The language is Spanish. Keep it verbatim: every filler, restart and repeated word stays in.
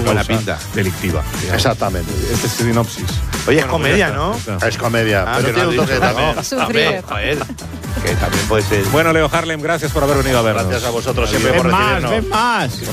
buena causa pinta. delictiva. Digamos. Exactamente. Este es sinopsis. Oye, es Bueno, comedia, pues ya ¿no? está, ya está. Es comedia, Ah, pero que tiene no un has toque dicho. también. No, Sufrir. hombre, joder, que también puede ser. Bueno, Leo Harlem, gracias por haber venido a vernos. Gracias a vosotros siempre Ven por más, recibirnos. ven más.